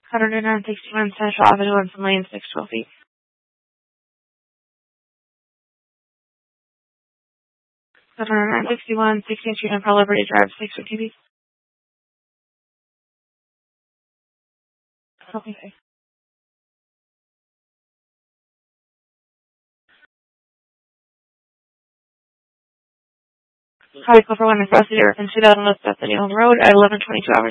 161 Central Avenue, 1,612 feet. 161 16th Street, Empire Liberty Drive, 650 feet. Okay. Highway Code for 1 across the river in 2000 West the New Home Road at 11:22 hours.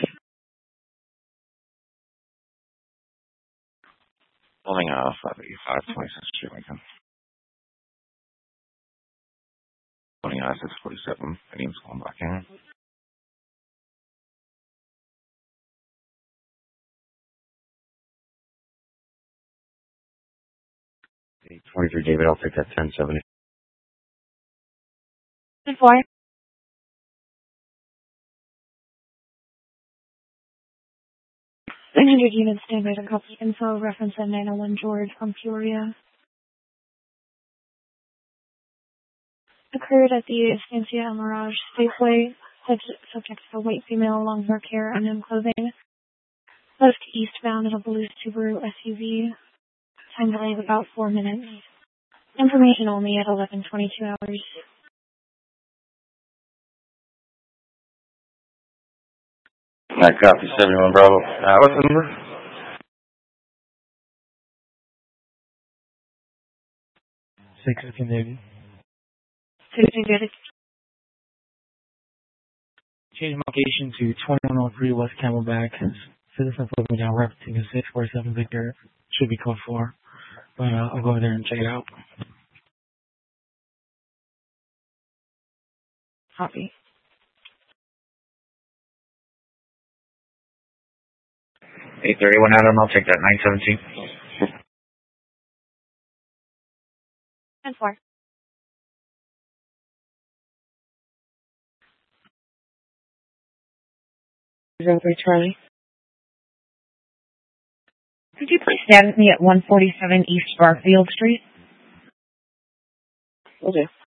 Pulling off 585 26th Street, Lincoln. Pulling out 647. My name's calling back in. 23 David, I'll take that 1070. 10-4. Hundred units standard and copy info reference at 901 George from Peoria. Occurred at the Estancia El Mirage Safeway. Subject to a white female, long hair care, unknown clothing. Left eastbound in a blue Subaru SUV. Time delay of about 4 minutes. Information only at 11:22 hours. I copy 71 Bravo. What's the number? 615 David. 16 David. Change location to 2103 West Camelback. Citizen put me down, referencing 647 Victor. Should be code 4. But I'll go there and check it out. Copy. 831 Adam, I'll take that 917. 10-4. 03 Charlie. Could you please stand with me at 147 East Barfield Street? Will do.